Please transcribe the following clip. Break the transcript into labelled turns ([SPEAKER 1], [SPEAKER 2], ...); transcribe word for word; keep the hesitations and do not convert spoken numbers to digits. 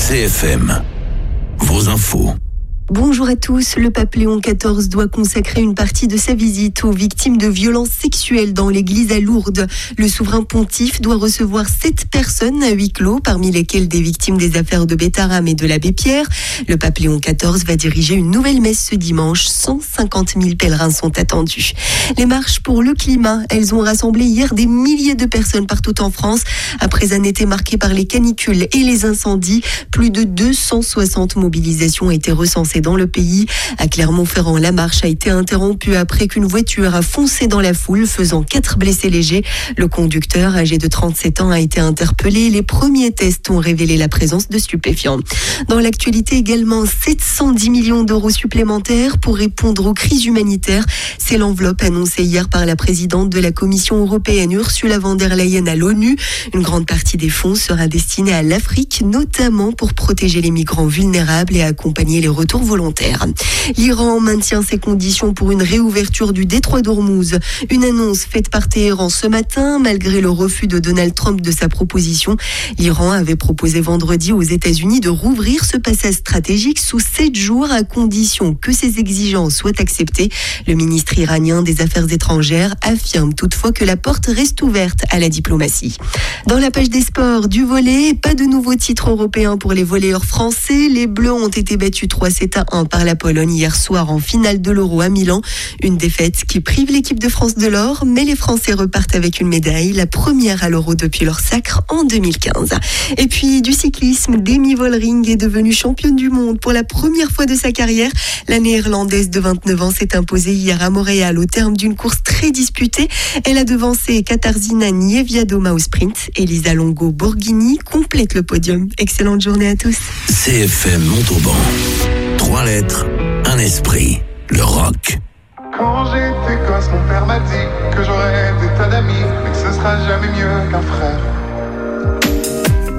[SPEAKER 1] C F M, vos infos.
[SPEAKER 2] Bonjour à tous. Le pape Léon quatorze doit consacrer une partie de sa visite aux victimes de violences sexuelles dans l'église à Lourdes. Le souverain pontife doit recevoir sept personnes à huis clos, parmi lesquelles des victimes des affaires de Bétharram et de l'abbé Pierre. Le pape Léon quatorze va diriger une nouvelle messe ce dimanche. cent cinquante mille pèlerins sont attendus. Les marches pour le climat, elles ont rassemblé hier des milliers de personnes partout en France. Après un été marqué par les canicules et les incendies, plus de deux cent soixante mobilisations ont été recensées dans le pays. À Clermont-Ferrand, la marche a été interrompue après qu'une voiture a foncé dans la foule, faisant quatre blessés légers. Le conducteur, âgé de trente-sept ans, a été interpellé. Les premiers tests ont révélé la présence de stupéfiants. Dans l'actualité également, sept cent dix millions d'euros supplémentaires pour répondre aux crises humanitaires. C'est l'enveloppe annoncée hier par la présidente de la Commission européenne, Ursula von der Leyen, à l'ONU. Une grande partie des fonds sera destinée à l'Afrique, notamment pour protéger les migrants vulnérables et accompagner les retours volontaire. L'Iran maintient ses conditions pour une réouverture du détroit d'Ormuz. Une annonce faite par Téhéran ce matin, malgré le refus de Donald Trump de sa proposition. L'Iran avait proposé vendredi aux États-Unis de rouvrir ce passage stratégique sous sept jours à condition que ces exigences soient acceptées. Le ministre iranien des Affaires étrangères affirme toutefois que la porte reste ouverte à la diplomatie. Dans la page des sports, du volley, pas de nouveau titre européen pour les volleyeurs français. Les Bleus ont été battus trois sept à un par la Pologne hier soir en finale de l'Euro à Milan. Une défaite qui prive l'équipe de France de l'or, mais les Français repartent avec une médaille, la première à l'Euro depuis leur sacre en deux mille quinze. Et puis du cyclisme, Demi Vollering est devenue championne du monde pour la première fois de sa carrière. La néerlandaise de vingt-neuf ans s'est imposée hier à Montréal au terme d'une course très disputée. Elle a devancé Katarzyna Niewiadoma au sprint. Elisa Longo Borghini complète le podium. Excellente journée à tous.
[SPEAKER 1] C F M Montauban. Trois lettres, un esprit, le rock.
[SPEAKER 3] Quand j'étais gosse, mon père m'a dit que j'aurais des tas d'amis, mais que ce sera jamais mieux qu'un frère.